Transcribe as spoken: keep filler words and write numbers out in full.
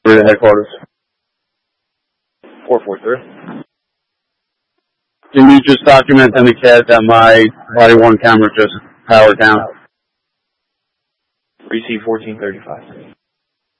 to headquarters. four four three. Can you just document in the C A D that my body worn camera just powered down? Receive fourteen thirty-five.